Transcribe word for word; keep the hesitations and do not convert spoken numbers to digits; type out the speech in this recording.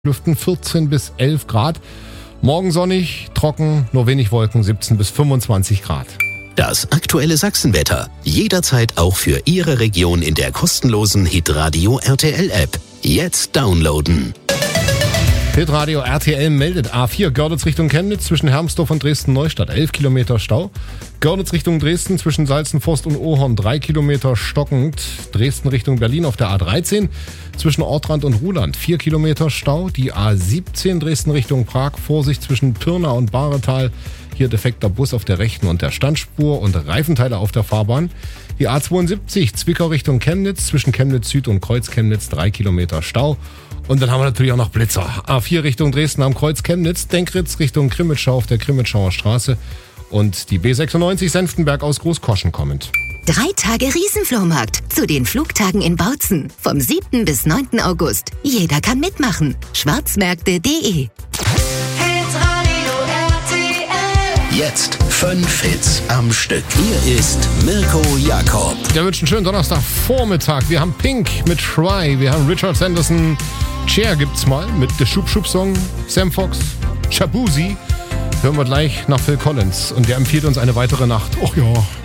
Lüften vierzehn bis elf Grad. Morgen sonnig, trocken, nur wenig Wolken, siebzehn bis fünfundzwanzig Grad. Das aktuelle Sachsenwetter. Jederzeit auch für Ihre Region in der kostenlosen Hitradio R T L-App. Jetzt downloaden. Hitradio R T L meldet A vier Görlitz Richtung Chemnitz zwischen Hermsdorf und Dresden-Neustadt elf Kilometer Stau. Görlitz Richtung Dresden zwischen Salzenforst und Ohorn drei Kilometer stockend. Dresden Richtung Berlin auf der A dreizehn zwischen Ortrand und Ruhland vier Kilometer Stau. Die A siebzehn Dresden Richtung Prag, Vorsicht zwischen Pirna und Bahretal. Hier defekter Bus auf der rechten und der Standspur und Reifenteile auf der Fahrbahn. Die A zweiundsiebzig Zwickau Richtung Chemnitz zwischen Chemnitz Süd und Kreuz Chemnitz drei Kilometer Stau. Und dann haben wir natürlich auch noch Blitzer. A vier Richtung Dresden am Kreuz Chemnitz, Denkritz Richtung Krimitschau auf der Krimitschauer Straße und die B sechsundneunzig Senftenberg aus Großkoschen kommend. Drei Tage Riesenflohmarkt zu den Flugtagen in Bautzen vom siebten bis neunten August. Jeder kann mitmachen. schwarzmärkte punkt de. Jetzt fünf Hits am Stück. Hier ist Mirko Jakob. Wir wünschen einen schönen Donnerstagvormittag. Wir haben Pink mit Try, wir haben Richard Sanderson, Cher gibt's mal mit The Schub Schub Song, Sam Fox, Shabuzi. Hören wir gleich nach Phil Collins und der empfiehlt uns eine weitere Nacht. Och ja.